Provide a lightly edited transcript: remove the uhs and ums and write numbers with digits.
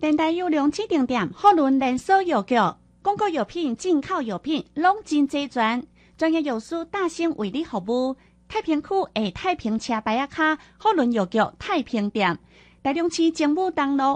电台有良指定点，好论连锁药局、广告药品、进口药品，拢真齐全。专业药师大兴为你服务。太平区下太平车牌卡，好论药局太平店，台中市政府东路